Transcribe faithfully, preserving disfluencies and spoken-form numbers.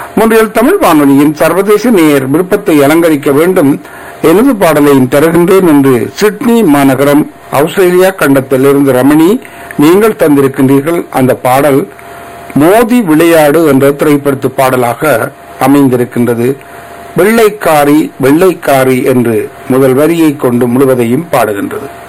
முன்றில் தமிழ் வானொலியின் சர்வதேச நேயர் விருப்பத்தை அலங்கரிக்க வேண்டும் எனது பாடலையும் தருகின்றேன் என்று சிட்னி மாநகரம் ஆஸ்திரேலியா கண்டத்திலிருந்து ரமணி நீங்கள் தந்திருக்கின்றீர்கள். அந்த பாடல் மோதி விளையாடு என்ற திரைப்படத்து பாடலாக அமைந்திருக்கின்றது. வெள்ளைக்காரி வெள்ளைக்காரி என்று முதல் வரியை கொண்டு முழுவதையும் பாடுகின்றது.